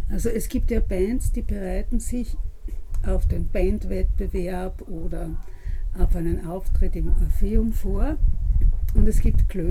Also es gibt ja Bands, die bereiten sich auf den Bandwettbewerb oder auf einen Auftritt im Orpheum vor. Und es gibt Klöster,